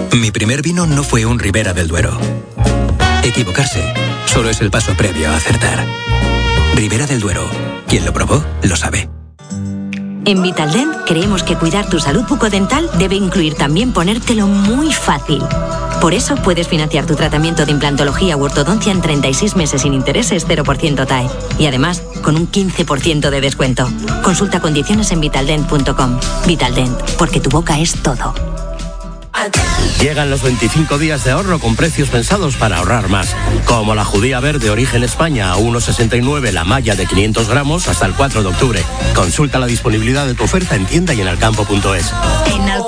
Mi primer vino no fue un Ribera del Duero. Equivocarse solo es el paso previo a acertar. Ribera del Duero. Quien lo probó, lo sabe. En Vitaldent creemos que cuidar tu salud bucodental debe incluir también ponértelo muy fácil. Por eso puedes financiar tu tratamiento de implantología u ortodoncia en 36 meses sin intereses 0% TAE. Y además, con un 15% de descuento. Consulta condiciones en vitaldent.com. Vitaldent, porque tu boca es todo. Llegan los 25 días de ahorro con precios pensados para ahorrar más. Como la judía verde origen España a 1,69 la malla de 500 gramos hasta el 4 de octubre. Consulta la disponibilidad de tu oferta en tienda y en alcampo.es.